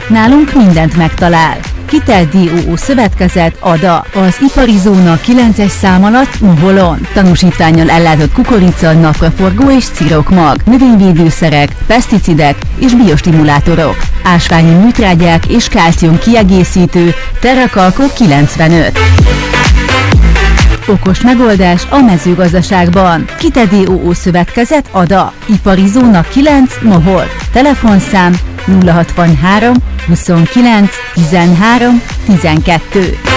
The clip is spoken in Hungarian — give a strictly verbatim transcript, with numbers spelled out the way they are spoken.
Nálunk mindent megtalál. Kitel dé o o Szövetkezet, Ada, az ipari zóna kilences szám alatt Moholon. Tanúsítvánnyal ellátott kukorica, napraforgó és cirokmag, növényvédőszerek, peszticidek és biostimulátorok, ásványi műtrágyák és kálcium kiegészítő, Terrakalko kilencvenöt. Okos megoldás a mezőgazdaságban. Kitel dé o o Szövetkezet, Ada, ipari zóna kilenc, Mohol. Telefonszám nulla hatvanhárom huszonkilenc tizenhárom tizenkettő.